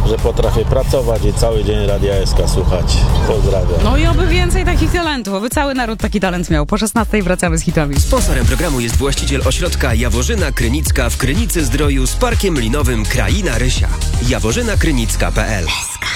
że potrafię pracować i cały dzień Radia SK słuchać. Pozdrawiam. No i oby więcej takich talentów, oby cały naród taki talent miał. Po 16 wracamy z hitami. Sponsorem programu jest właściciel ośrodka Jaworzyna Krynicka w Krynicy Zdroju z Parkiem Linowym Kraina Rysia. jaworzynakrynicka.pl